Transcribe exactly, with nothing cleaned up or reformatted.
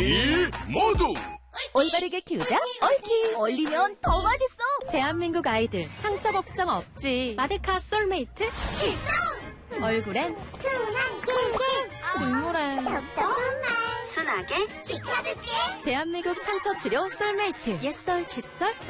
우리 모두 올바르게 키우자 옳키. 올리면 더 맛있어. 대한민국 아이들 상처 걱정 없지. 마데카 솔메이트 출동. 얼굴엔 순한 꿀꿀, 식물엔 똑똑한 말 순하게 지켜줄게. 대한민국 상처 치료 솔메이트. 옛설 칫솔